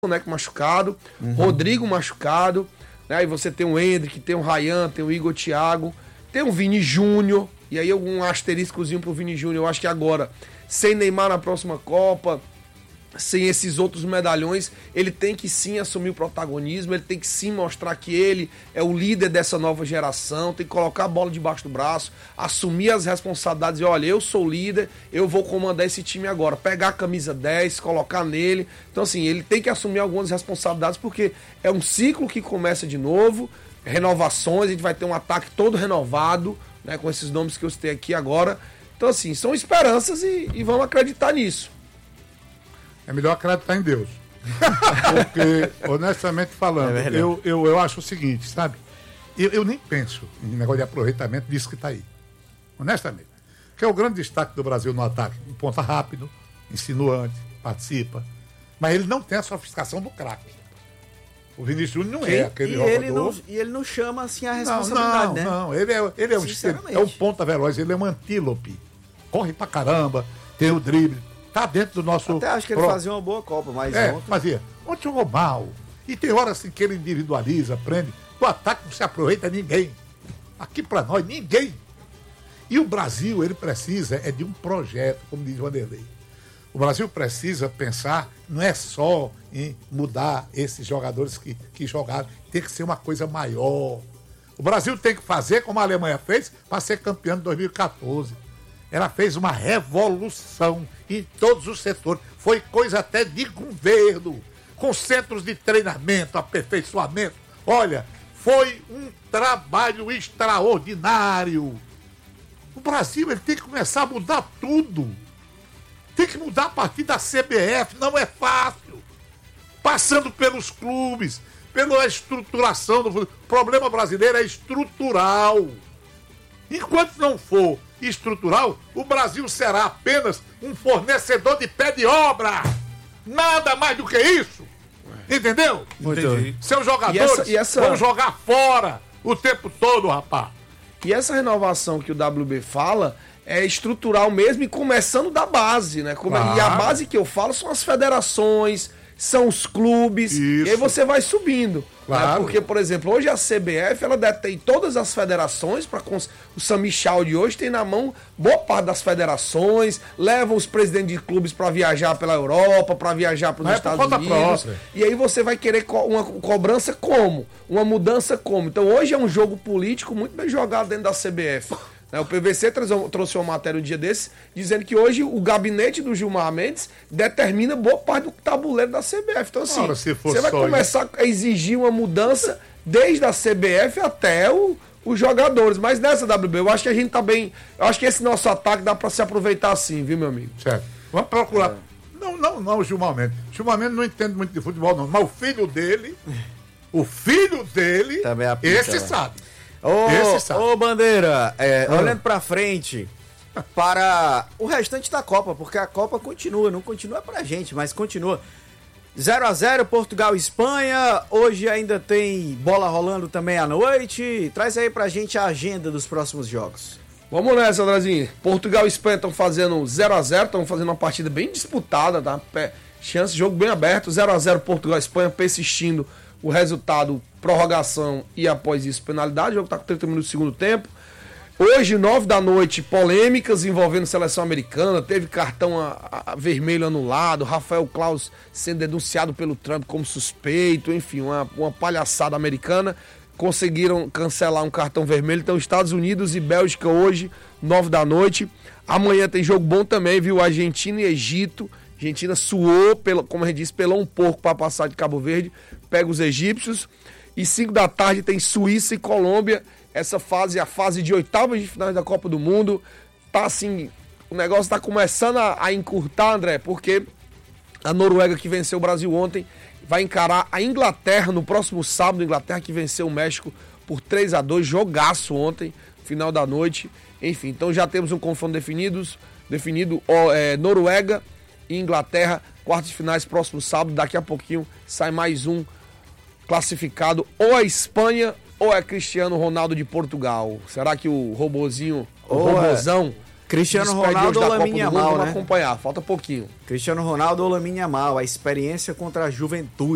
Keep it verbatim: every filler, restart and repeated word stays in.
Neco machucado, Uhum. Rodrigo machucado, né? Aí você tem o Hendrick, tem o Ryan, tem o Igor Thiago, tem o Vini Júnior, e aí um asteriscozinho pro Vini Júnior. Eu acho que agora, sem Neymar na próxima Copa, sem esses outros medalhões, ele tem que sim assumir o protagonismo, ele tem que sim mostrar que ele é o líder dessa nova geração, tem que colocar a bola debaixo do braço, assumir as responsabilidades e olha, eu sou o líder, eu vou comandar esse time agora, pegar a camisa dez, colocar nele. Então assim, ele tem que assumir algumas responsabilidades porque é um ciclo que começa de novo, renovações, a gente vai ter um ataque todo renovado, né, com esses nomes que eu citei aqui agora. Então assim, são esperanças e, e vamos acreditar nisso. É melhor acreditar em Deus. Porque, honestamente falando, É eu, eu, eu acho o seguinte, sabe? Eu, eu nem penso em negócio de aproveitamento disso que está aí. Honestamente. Que é o grande destaque do Brasil no ataque. Um ponta rápido, insinuante, participa. Mas ele não tem a sofisticação do craque. O Vinícius Júnior não é aquele e jogador. Ele não, e ele não chama assim a Não, responsabilidade, não, né? não. Ele é, ele é, um, é um ponta veloz, ele é um antílope. Corre pra caramba, tem o drible. Tá dentro do nosso... Até acho que ele pro... fazia uma boa Copa, mas É, ontem... fazia. Ontem jogou mal. E tem horas assim que ele individualiza, prende. Do ataque não se aproveita ninguém. Aqui pra nós, ninguém. E o Brasil, ele precisa é de um projeto, como diz o Vanderlei. O Brasil precisa pensar, não é só em mudar esses jogadores que, que jogaram. Tem que ser uma coisa maior. O Brasil tem que fazer como a Alemanha fez para ser campeão de dois mil e catorze. Ela fez uma revolução em todos os setores. Foi coisa até de governo, com centros de treinamento, aperfeiçoamento. Olha, foi um trabalho extraordinário. O Brasil ele tem que começar a mudar tudo. Tem que mudar a partir da C B F, não é fácil. Passando pelos clubes, pela estruturação do futebol. O problema brasileiro é estrutural. Enquanto não for estrutural, o Brasil será apenas um fornecedor de pé de obra. Nada mais do que isso. Entendeu? Entendi. Seus jogadores E essa, e essa... vão jogar fora o tempo todo, rapaz. E essa renovação que o W B fala é estrutural mesmo e começando da base, né? Como... Claro. E a base que eu falo são as federações, são os clubes, Isso. e aí você vai subindo. Claro. Né? Porque, por exemplo, hoje a C B F, ela detém todas as federações, para cons... o Samichal de hoje tem na mão boa parte das federações, levam os presidentes de clubes para viajar pela Europa, para viajar para os Mas é Estados por conta Unidos. própria. E aí você vai querer co- uma cobrança como? Uma mudança como? Então hoje é um jogo político muito bem jogado dentro da C B F. Né? O P V C trouxe uma matéria um dia desse, dizendo que hoje o gabinete do Gilmar Mendes determina boa parte do tabuleiro da C B F. Então assim, Ora, se for você vai só começar a exigir uma mudança desde a C B F até o, os jogadores. Mas nessa W B, eu acho que a gente tá bem... Eu acho que esse nosso ataque dá pra se aproveitar assim, viu, meu amigo? Certo. Vamos procurar. É. Não, não, não, o Gilmar Mendes. O Gilmar Mendes não entende muito de futebol, não. Mas o filho dele, o filho dele, também apita, esse né? sabe. Ô, Esse sabe. ô Bandeira, é, Ah. olhando pra frente, para o restante da Copa, porque a Copa continua, não continua pra gente, mas continua. zero a zero, Portugal e Espanha, hoje ainda tem bola rolando também à noite. Traz aí pra gente a agenda dos próximos jogos. Vamos nessa, Andrezinho. Portugal e Espanha estão fazendo zero a zero, estão fazendo uma partida bem disputada, tá? Chance, jogo bem aberto, zero a zero Portugal e Espanha, persistindo o resultado, prorrogação e após isso penalidade. O jogo está com trinta minutos do segundo tempo. Hoje, nove da noite, polêmicas envolvendo seleção americana. Teve cartão a, a, vermelho anulado, Rafael Claus sendo denunciado pelo Trump como suspeito, enfim, uma, uma palhaçada americana. Conseguiram cancelar um cartão vermelho. Então, Estados Unidos e Bélgica hoje, nove da noite. Amanhã tem jogo bom também, viu? Argentina e Egito. A Argentina suou, pela, como a gente disse, pelou um pouco para passar de Cabo Verde. Pega os egípcios. E cinco da tarde tem Suíça e Colômbia. Essa fase é a fase de oitavas de finais da Copa do Mundo. Tá assim, o negócio tá começando a, a encurtar, André, porque a Noruega, que venceu o Brasil ontem, vai encarar a Inglaterra no próximo sábado. A Inglaterra que venceu o México por três a dois, jogaço ontem, final da noite. Enfim, então já temos um confronto definidos, definido, ó, é, Noruega e Inglaterra, quartos de finais, próximo sábado. Daqui a pouquinho sai mais um classificado, ou a Espanha ou é Cristiano Ronaldo de Portugal. Será que o robozinho, o ou robozão, é Cristiano Ronaldo ou Lamine Yamal, né? Vamos acompanhar, falta pouquinho. Cristiano Ronaldo ou Lamine Yamal, a experiência contra a juventude.